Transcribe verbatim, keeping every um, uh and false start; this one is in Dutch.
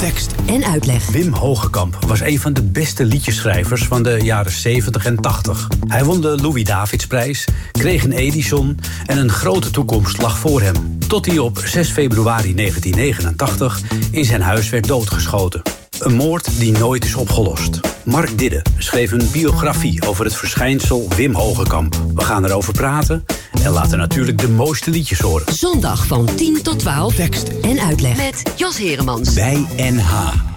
Tekst en uitleg. Wim Hogekamp was een van de beste liedjeschrijvers van de jaren zeventig en tachtig. Hij won de Louis Davidsprijs, kreeg een Edison en een grote toekomst lag voor hem. Tot hij op zes februari negentien negenentachtig in zijn huis werd doodgeschoten. Een moord die nooit is opgelost. Mark Didde schreef een biografie over het verschijnsel Wim Hogekamp. We gaan erover praten en laten natuurlijk de mooiste liedjes horen. Zondag van tien tot twaalf. Tekst en uitleg. Met Jos Heremans. bij N H.